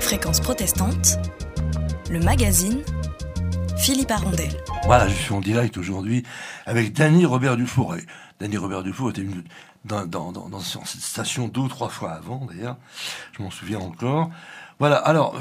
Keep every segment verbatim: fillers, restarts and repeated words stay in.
Fréquence protestante, le magazine Philippe Arondel. Voilà, je suis en direct aujourd'hui avec Dany Robert Dufour. Et Dany Robert Dufour était venu dans, dans, dans, dans cette station deux ou trois fois avant, d'ailleurs. Je m'en souviens encore. Voilà, alors,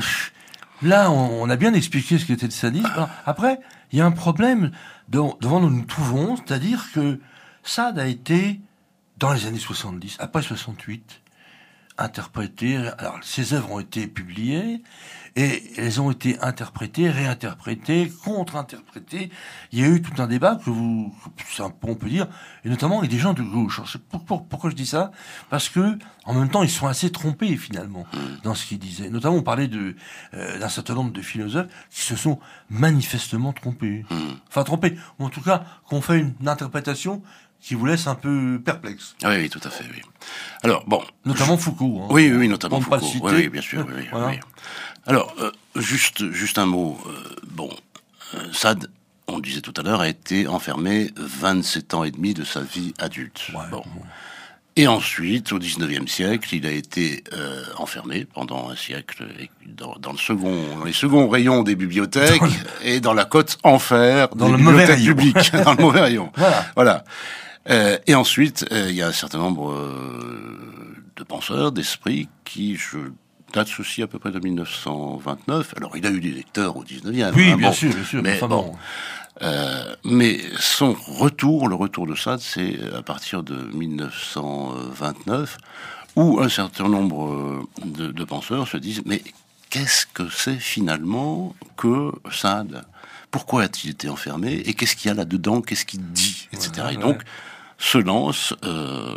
là, on, on a bien expliqué ce qu'était le sadisme. Alors, après, il y a un problème devant lequel nous nous trouvons, c'est-à-dire que Sade a été, dans les années soixante-dix, après soixante-huit, interprété. Alors, ses œuvres ont été publiées et elles ont été interprétées, réinterprétées, contre-interprétées. Il y a eu tout un débat que vous, on peut dire, et notamment avec des gens de gauche. Alors, pour, pour, pourquoi je dis ça ? Parce que, en même temps, ils sont assez trompés finalement dans ce qu'ils disaient. Notamment, on parlait de euh, d'un certain nombre de philosophes qui se sont manifestement trompés. Enfin, trompés, ou en tout cas, qu'on fait une interprétation qui vous laisse un peu perplexe. Oui, oui, tout à fait, oui. Alors, bon... Notamment Foucault. Hein, oui, oui, notamment Foucault. Oui, oui, bien sûr, oui, voilà. oui. Alors, euh, juste, juste un mot. Euh, bon, euh, Sade, on le disait tout à l'heure, a été enfermé vingt-sept ans et demi de sa vie adulte. Ouais, bon. bon. Et ensuite, au dix-neuvième siècle, il a été euh, enfermé pendant un siècle dans, dans, le second, dans les seconds rayons des bibliothèques dans le... et dans la cote enfer dans des le bibliothèques publiques, dans le mauvais rayon. Voilà. voilà. Euh, et ensuite, euh, il y a un certain nombre euh, de penseurs, d'esprits, qui, je date ceci à peu près de mille neuf cent vingt-neuf. Alors, il a eu des lecteurs au dix-neuvième. Oui, hein, bien bon, sûr, bien sûr. Mais enfin, bon. bon. Euh, mais son retour, le retour de Sade, c'est à partir de mille neuf cent vingt-neuf, où un certain nombre de, de penseurs se disent, mais qu'est-ce que c'est finalement que Sade ? Pourquoi a-t-il été enfermé ? Et qu'est-ce qu'il y a là-dedans ? Qu'est-ce qu'il dit ? Etc. Ouais, Et donc, ouais. se lance euh,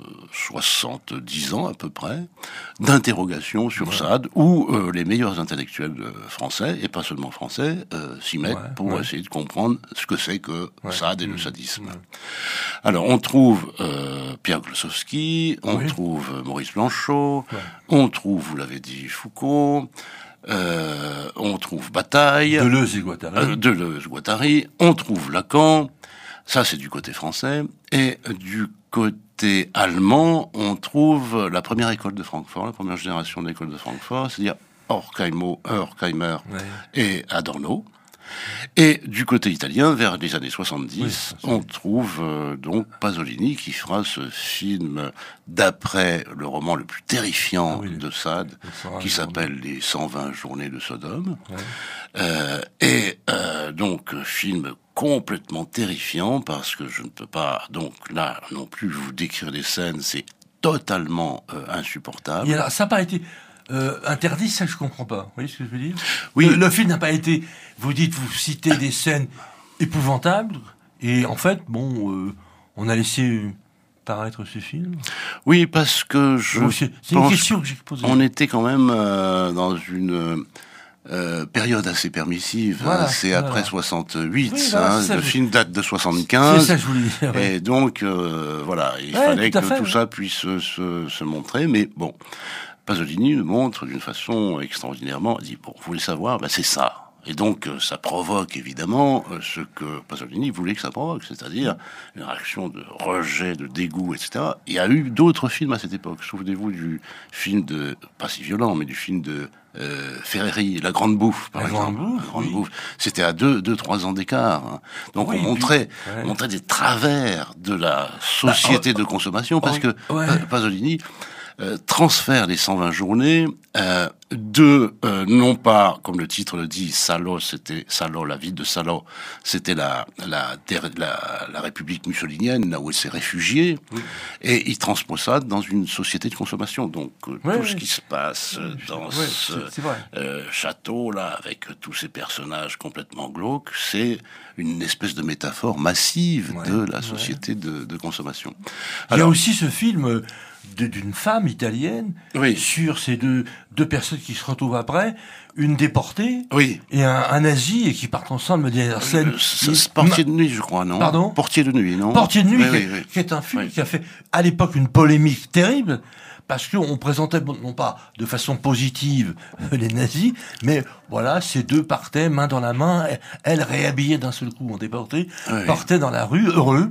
soixante-dix ans à peu près d'interrogations sur ouais. Sade, où euh, les meilleurs intellectuels français, et pas seulement français, euh, s'y mettent ouais, pour ouais. essayer de comprendre ce que c'est que ouais. Sade et le sadisme. Ouais. Alors, on trouve euh, Pierre Klossowski, on oui. trouve Maurice Blanchot, ouais. on trouve, vous l'avez dit, Foucault, euh, on trouve Bataille, Deleuze et Guattari, euh, Deleuze, Guattari, on trouve Lacan. Ça, c'est du côté français. Et du côté allemand, on trouve la première école de Francfort, la première génération de l'école de Francfort, c'est-à-dire Horkheimer, Horkheimer ouais. et Adorno. Et du côté italien, vers les années soixante-dix, oui, on trouve euh, donc Pasolini qui fera ce film d'après le roman le plus terrifiant ah, oui, de Sade, qui s'appelle Les cent vingt journées de Sodome. Ouais. Euh, et euh, donc, film complètement terrifiant, parce que je ne peux pas, donc là non plus, vous décrire les scènes, c'est totalement euh, insupportable. Et alors, ça n'a pas été... Euh, interdit, ça je comprends pas. Vous voyez ce que je veux dire ? Oui. Le, le film n'a pas été. Vous dites, vous citez des scènes épouvantables, et en fait, bon, euh, on a laissé paraître ce film. Oui, parce que je. Bon, c'est c'est une question que j'ai posée. On était quand même euh, dans une. Euh, période assez permissive, voilà, hein, c'est voilà. après soixante-huit, oui, voilà, hein, ça, le je... film date de soixante-quinze, c'est ça que je voulais dire, ouais. Et donc euh, voilà, il ouais, fallait tout que fait, tout ouais. ça puisse se, se, se montrer, mais bon, Pasolini le montre d'une façon extraordinairement, il dit, bon, vous voulez savoir, ben c'est ça. Et donc, ça provoque évidemment ce que Pasolini voulait que ça provoque, c'est-à-dire une réaction de rejet, de dégoût, et cetera. Il y a eu d'autres films à cette époque. Souvenez-vous du film de, pas si violent, mais du film de euh, Ferreri, La Grande Bouffe, par La exemple. Grande Bouffe, La Grande oui. Bouffe. C'était à deux, deux, trois ans d'écart. Hein. Donc, oui, on montrait, puis, ouais. on montrait des travers de la société bah, oh, de consommation, parce oh, que ouais. Pasolini Euh, transfère les cent vingt journées euh, de, euh, non pas, comme le titre le dit, Salo, c'était Salo, la ville de Salo, c'était la, la, la, la République mussolinienne, là où elle s'est réfugiée, oui. Et il transpose ça dans une société de consommation. Donc, euh, ouais, tout ouais. ce qui se passe euh, dans ouais, ce c'est, c'est euh, château-là, avec tous ces personnages complètement glauques, c'est une espèce de métaphore massive ouais. de la société ouais. de, de consommation. Alors, il y a aussi ce film... De, d'une femme italienne oui. sur ces deux, deux personnes qui se retrouvent après, une déportée oui. et un, un nazi, et qui partent ensemble de la scène. Euh, c'est Portier de nuit, je crois, non ? Pardon ? Portier de nuit, non ? Portier de nuit, oui, qui, oui, oui. qui est un film oui. qui a fait à l'époque une polémique terrible, parce qu'on présentait, non pas de façon positive les nazis, mais voilà, ces deux partaient main dans la main, elle réhabillée d'un seul coup en déportée, oui. partaient dans la rue heureux.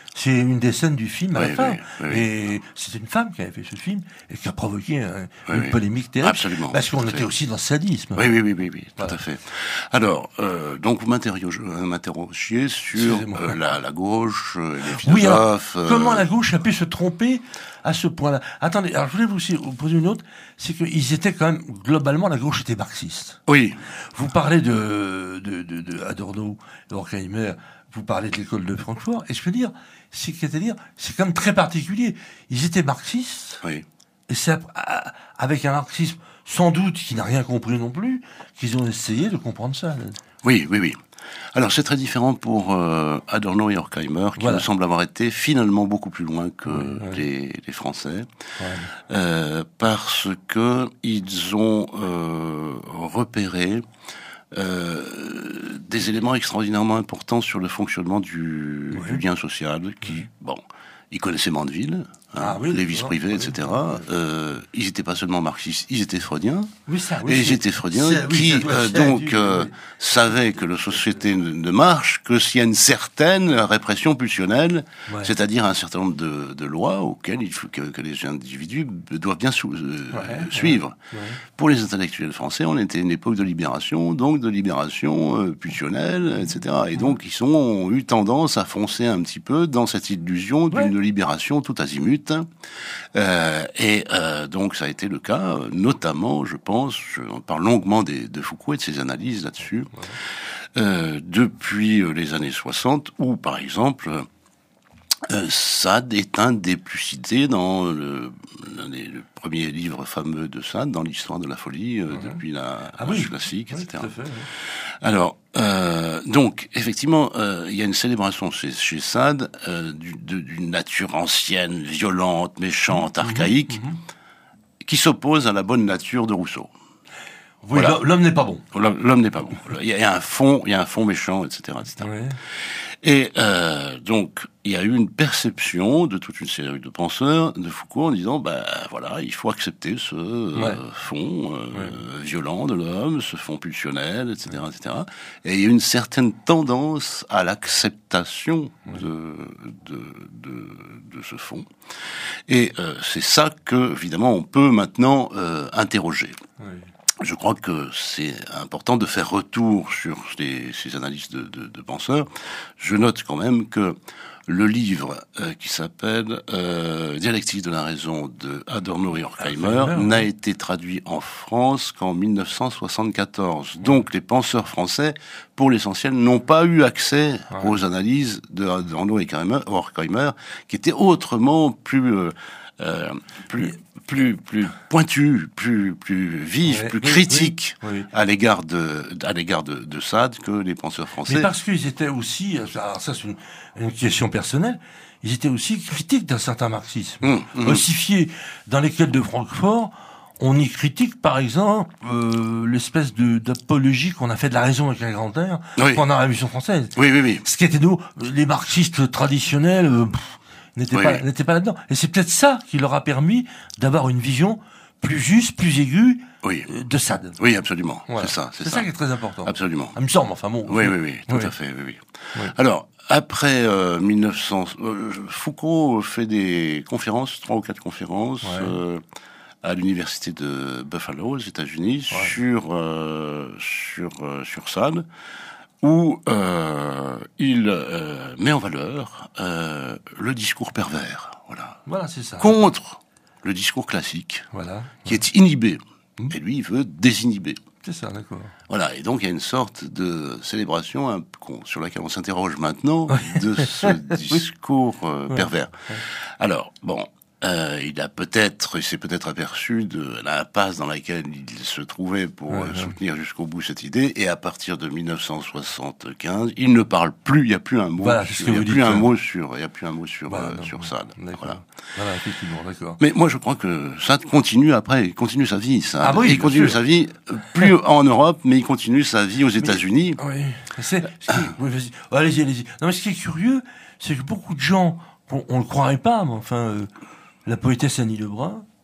C'est une des scènes du film à oui, la fin. Oui, oui, oui. Et c'était une femme qui avait fait ce film et qui a provoqué un, oui, une oui. polémique terrible. Absolument. Parce qu'on était aussi dans le sadisme. Oui, oui, oui, oui, oui, Voilà. tout à fait. Alors, euh, donc vous m'interrogiez sur euh, la, la gauche, euh, les philosophes. Oui, alors, euh... comment la gauche a pu se tromper à ce point-là? Attendez, alors je voulais vous aussi vous poser une autre, c'est qu'ils étaient quand même, globalement, la gauche était marxiste. Oui. Vous parlez de, de, de, de Adorno, de Horkheimer, vous parlez de l'école de Francfort, et je peux dire, c'est, c'est-à-dire, c'est quand même très particulier. Ils étaient marxistes, Oui. et c'est avec un marxisme, sans doute, qui n'a rien compris non plus, qu'ils ont essayé de comprendre ça. Oui, oui, oui. Alors c'est très différent pour euh, Adorno et Horkheimer, qui voilà. me semblent avoir été finalement beaucoup plus loin que oui, oui. Les, les Français, ouais. euh, parce que ils ont euh, repéré euh, des éléments extraordinairement importants sur le fonctionnement du, oui. du lien social, qui, oui. bon, ils connaissaient Mandeville, hein, ah, oui, les vices privés, oui, et cetera. Oui. Euh, ils n'étaient pas seulement marxistes, ils étaient freudiens. Oui, ça, oui, et ils étaient freudiens qui, oui, euh, donc, dû, euh, oui. savaient que la société ne, ne marche que s'il y a une certaine répression pulsionnelle, ouais. c'est-à-dire un certain nombre de, de lois auxquelles il faut que, que les individus doivent bien sou, euh, ouais, suivre. Ouais, ouais. Pour les intellectuels français, on était à une époque de libération, donc de libération euh, pulsionnelle, et cetera. Et donc, ils sont, ont eu tendance à foncer un petit peu dans cette illusion d'une ouais. libération tout azimut. Euh, et euh, donc ça a été le cas, notamment, je pense, je, on parle longuement des, de Foucault et de ses analyses là-dessus, ouais. euh, depuis les années soixante, où par exemple, euh, Sade est un des plus cités dans le, l'un des le premier livre fameux de Sade, dans l'histoire de la folie, euh, ouais. depuis la ah, oui. classique, oui, et cetera. Tout à fait, oui. Alors, euh, donc, effectivement, euh, il y a une célébration chez, chez Sade euh, du, de, d'une nature ancienne, violente, méchante, mmh, archaïque, mmh. qui s'oppose à la bonne nature de Rousseau. Oui, voilà. L'homme n'est pas bon. L'homme, l'homme n'est pas bon. Il y a un fond, il y a un fond méchant, et cetera, et cetera. Oui. Et euh, donc, il y a eu une perception de toute une série de penseurs de Foucault en disant, bah voilà, il faut accepter ce ouais. euh, fond euh, ouais. violent de l'homme, ce fond pulsionnel, et cetera, et cetera. Et il y a une certaine tendance à l'acceptation ouais. de, de de de ce fond. Et euh, c'est ça que, évidemment, on peut maintenant euh, interroger. Ouais. Je crois que c'est important de faire retour sur les, ces analyses de, de, de penseurs. Je note quand même que le livre euh, qui s'appelle euh, Dialectique de la raison de Adorno et Horkheimer ah, n'a oui. été traduit en France qu'en mille neuf cent soixante-quatorze. Ouais. Donc les penseurs français, pour l'essentiel, n'ont pas eu accès ouais. aux analyses de Adorno et Horkheimer, qui étaient autrement plus... Euh, Euh, plus, plus, plus pointu, plus, plus vif, ouais, plus oui, critique oui, oui. à l'égard de, à l'égard de, de Sade que les penseurs français. Mais parce qu'ils étaient aussi, alors ça c'est une, une question personnelle, ils étaient aussi critiques d'un certain marxisme. Mmh, mmh. Ossifié dans l'école de Francfort, on y critique, par exemple, euh, l'espèce de, d'apologie qu'on a fait de la raison avec un grand air oui. pendant la Révolution française. Oui, oui, oui. Ce qui était nous, les marxistes traditionnels, euh, pff, n'était oui, pas, oui. n'était pas là-dedans. Et c'est peut-être ça qui leur a permis d'avoir une vision plus juste, plus aiguë oui. de Sade. Oui, absolument. Voilà. C'est ça. C'est, c'est ça. ça qui est très important. Absolument. Ça me semble, enfin bon. Oui, oui, oui, tout oui. à fait. Oui, oui. oui. Alors, après euh, mille neuf cents, euh, Foucault fait des conférences, trois ou quatre conférences, ouais. euh, à l'université de Buffalo, aux États-Unis, ouais. sur euh, sur euh, sur Sade, où euh, il euh, met en valeur euh, le discours pervers, voilà, voilà, c'est ça, contre le discours classique, voilà, qui est inhibé, mmh. et lui il veut désinhiber. C'est ça, d'accord. Voilà, et donc il y a une sorte de célébration hein, sur laquelle on s'interroge maintenant de ce discours euh, ouais. pervers. Ouais. Alors bon. Euh, il a peut-être, il s'est peut-être aperçu de l'impasse dans laquelle il se trouvait pour ouais, soutenir ouais. jusqu'au bout cette idée, et à partir de mille neuf cent soixante-quinze, il ne parle plus, il n'y a plus un mot, voilà, sur, il n'y a plus un mot sur, il y a plus un mot sur, voilà, euh, non, sur Sade. Voilà. Voilà, effectivement, d'accord. Mais moi, je crois que Sade continue après, il continue sa vie, Sade. Ah oui, il continue sûr. sa vie, plus en Europe, mais il continue sa vie aux États-Unis. Oui, c'est, c'est oui, vas-y. Allez-y, allez-y. Non, mais ce qui est curieux, c'est que beaucoup de gens, on, on le croirait pas, mais enfin, euh, la poétesse Annie Lebrun,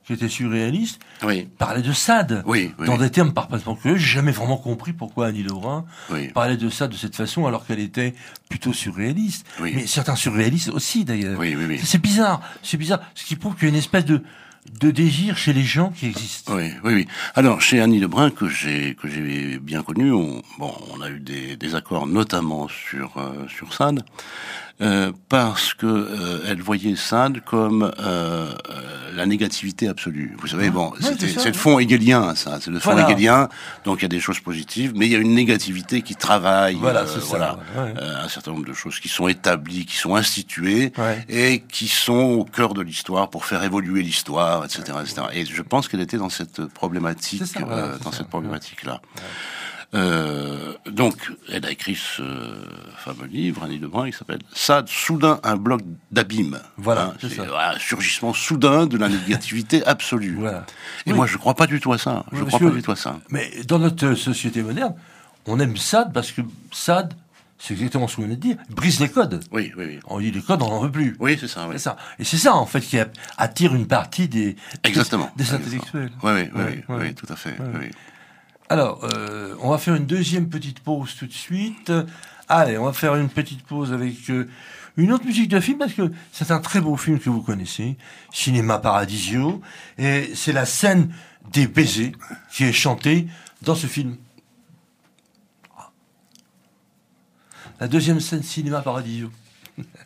qui était surréaliste, Oui. parlait de Sade. Oui, oui. Dans des termes parfaitement curieux. J'ai jamais vraiment compris pourquoi Annie Lebrun Oui. parlait de ça de cette façon alors qu'elle était plutôt surréaliste. Oui. Mais certains surréalistes aussi d'ailleurs. Oui, oui, oui. C'est bizarre, c'est bizarre. Ce qui prouve qu'il y a une espèce de, de désir chez les gens qui existe. Oui, oui, oui. Alors, chez Annie Lebrun, que j'ai que j'ai bien connue, on, bon, on a eu des, des accords notamment sur euh, sur Sade, euh, parce que euh, elle voyait Sade comme euh, euh, la négativité absolue. Vous savez, bon, Ouais, c'était- c'est ça, c'est le ouais. fond hegelien, ça, c'est le fond Voilà. hegelien. Donc il y a des choses positives, mais il y a une négativité qui travaille. Voilà, euh, c'est ça, voilà, ouais. euh, un certain nombre de choses qui sont établies, qui sont instituées Ouais. et qui sont au cœur de l'histoire pour faire évoluer l'histoire, et cetera, et cetera. Et je pense qu'elle était dans cette problématique, C'est ça, voilà, euh, c'est dans ça. cette problématique-là. Euh, donc, elle a écrit ce fameux livre, Annie Lebrun, qui s'appelle Sade, soudain un bloc d'abîme. Voilà, c'est c'est ça. voilà, surgissement soudain de la négativité absolue. Voilà. Et Oui. moi, je crois pas du tout à ça. Je Oui, crois monsieur- pas du tout à ça. Mais dans notre société moderne, on aime Sade parce que Sade, c'est exactement ce qu'on vient de dire, brise les codes. Oui, oui, oui. On dit les codes, on n'en veut plus. Oui, c'est ça, oui. C'est ça. Et c'est ça, en fait, qui a- attire une partie des, Exactement. des, des Exactement. intellectuels. Oui, oui, oui, Ouais, oui, ouais. oui, tout à fait. Ouais. Oui. Alors, euh, on va faire une deuxième petite pause tout de suite. Allez, on va faire une petite pause avec euh, une autre musique de film, parce que c'est un très beau film que vous connaissez, Cinéma Paradisio, et c'est la scène des baisers qui est chantée dans ce film. La deuxième scène, Cinéma Paradisio.